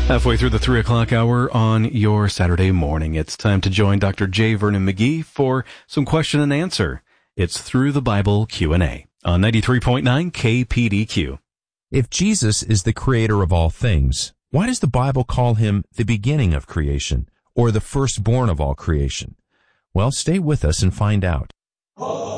Halfway through the 3 o'clock hour on your Saturday morning, it's time to join Dr. J. Vernon McGee for some question and answer. It's Through the Bible Q&A on 93.9 KPDQ. If Jesus is the creator of all things, why does the Bible call him the beginning of creation, or the firstborn of all creation? Well, stay with us and find out.